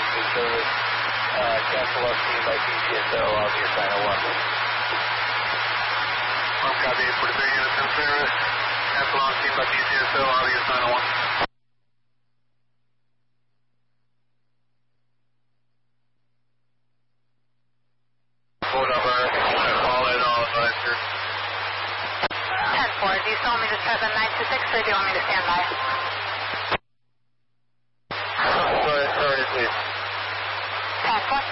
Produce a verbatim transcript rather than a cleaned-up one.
Good service. Uh, cancel left team by P C S O, I'll be assigned one. One copy, eight forty-three units in service. Cancel left team by P C S O, I'll be assigned one. Phone number, call in all advisor. ten four, do you still want me to start the nine two six or do you want me to stand by? Sorry, sorry, please. ten four.